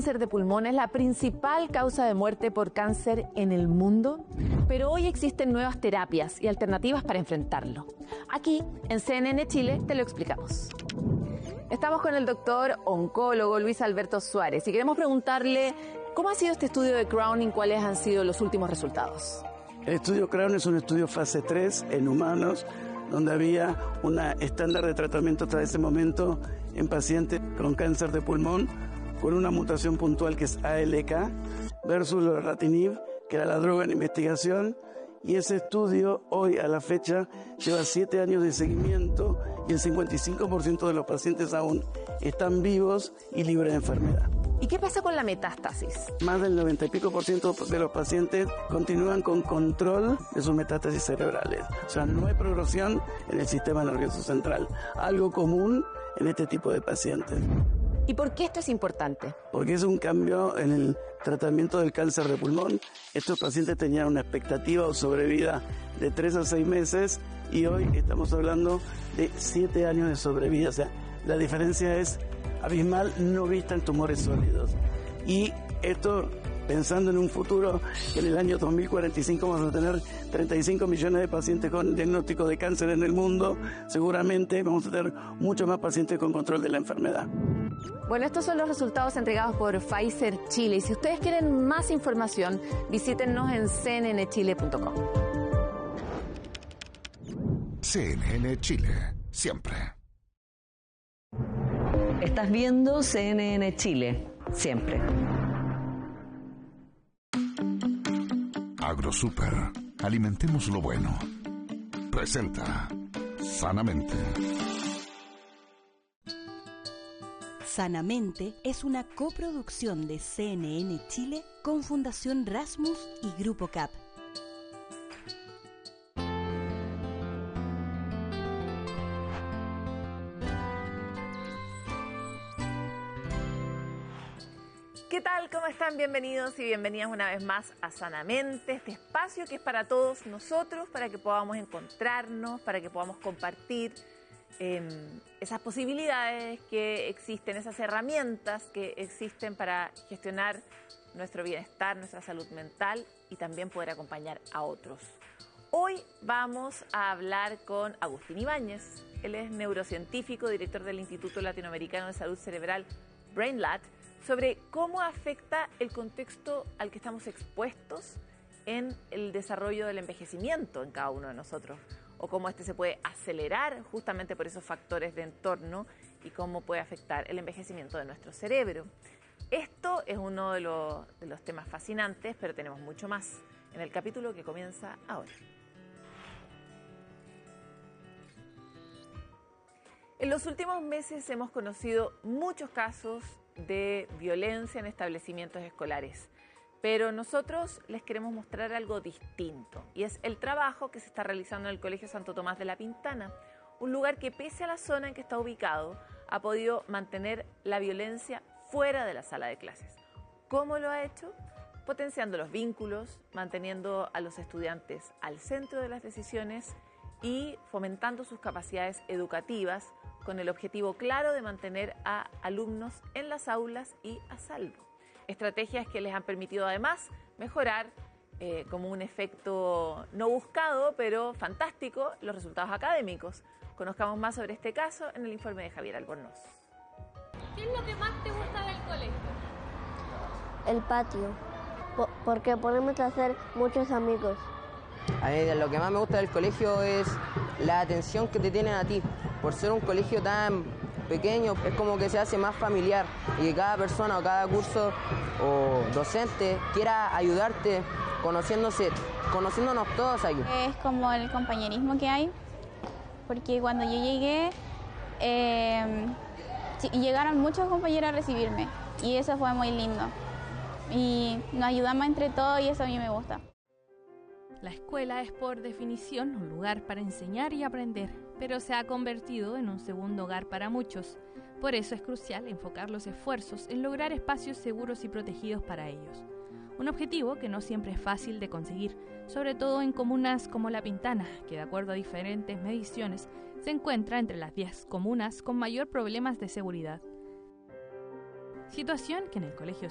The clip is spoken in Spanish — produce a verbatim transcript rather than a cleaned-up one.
cáncer de pulmón es la principal causa de muerte por cáncer en el mundo, pero hoy existen nuevas terapias y alternativas para enfrentarlo. Aquí, en C N N Chile, te lo explicamos. Estamos con el doctor oncólogo Luis Alberto Suárez y queremos preguntarle cómo ha sido este estudio de Crown y cuáles han sido los últimos resultados. El estudio Crown es un estudio fase tres en humanos, donde había un estándar de tratamiento hasta ese momento en pacientes con cáncer de pulmón, con una mutación puntual que es A L K, versus lorlatinib, que era la droga en investigación, y ese estudio hoy a la fecha lleva siete años de seguimiento y el cincuenta y cinco por ciento de los pacientes aún están vivos y libres de enfermedad. ¿Y qué pasa con la metástasis? Más del noventa y pico por ciento de los pacientes continúan con control de sus metástasis cerebrales. O sea, no hay progresión en el sistema nervioso central, algo común en este tipo de pacientes. ¿Y por qué esto es importante? Porque es un cambio en el tratamiento del cáncer de pulmón. Estos pacientes tenían una expectativa o sobrevida de tres a seis meses y hoy estamos hablando de siete años de sobrevida. O sea, la diferencia es abismal, no vista en tumores sólidos. Y esto, pensando en un futuro, que en el año dos mil cuarenta y cinco vamos a tener treinta y cinco millones de pacientes con diagnóstico de cáncer en el mundo, seguramente vamos a tener muchos más pacientes con control de la enfermedad. Bueno, estos son los resultados entregados por Pfizer Chile. Y si ustedes quieren más información, visítennos en c n n chile punto com. C N N Chile, siempre. Estás viendo C N N Chile, siempre. AgroSuper, alimentemos lo bueno. Presenta Sanamente. Sanamente es una coproducción de C N N Chile con Fundación Rasmus y Grupo C A P. ¿Qué tal? ¿Cómo están? Bienvenidos y bienvenidas una vez más a Sanamente, este espacio que es para todos nosotros, para que podamos encontrarnos, para que podamos compartir eh, esas posibilidades que existen, esas herramientas que existen para gestionar nuestro bienestar, nuestra salud mental y también poder acompañar a otros. Hoy vamos a hablar con Agustín Ibáñez. Él es neurocientífico, director del Instituto Latinoamericano de Salud Cerebral, BrainLat, sobre cómo afecta el contexto al que estamos expuestos en el desarrollo del envejecimiento en cada uno de nosotros, o cómo este se puede acelerar justamente por esos factores de entorno y cómo puede afectar el envejecimiento de nuestro cerebro. Esto es uno de los, de los temas fascinantes, pero tenemos mucho más en el capítulo que comienza ahora. En los últimos meses hemos conocido muchos casos de violencia en establecimientos escolares, pero nosotros les queremos mostrar algo distinto, y es el trabajo que se está realizando en el Colegio Santo Tomás de la Pintana, un lugar que, pese a la zona en que está ubicado, ha podido mantener la violencia fuera de la sala de clases. ¿Cómo lo ha hecho? Potenciando los vínculos, manteniendo a los estudiantes al centro de las decisiones y fomentando sus capacidades educativas, con el objetivo claro de mantener a alumnos en las aulas y a salvo. Estrategias que les han permitido además mejorar, eh, como un efecto no buscado, pero fantástico, los resultados académicos. Conozcamos más sobre este caso en el informe de Javier Albornoz. ¿Qué es lo que más te gusta del colegio? El patio, porque podemos hacer muchos amigos. A mí lo que más me gusta del colegio es la atención que te tienen a ti. Por ser un colegio tan pequeño, es como que se hace más familiar y que cada persona o cada curso o docente quiera ayudarte, conociéndose, conociéndonos todos aquí. Es como el compañerismo que hay, porque cuando yo llegué, eh, llegaron muchos compañeros a recibirme y eso fue muy lindo. Y nos ayudamos entre todos y eso a mí me gusta. La escuela es por definición un lugar para enseñar y aprender, pero se ha convertido en un segundo hogar para muchos. Por eso es crucial enfocar los esfuerzos en lograr espacios seguros y protegidos para ellos. Un objetivo que no siempre es fácil de conseguir, sobre todo en comunas como La Pintana, que de acuerdo a diferentes mediciones se encuentra entre las diez comunas con mayor problemas de seguridad. Situación que en el Colegio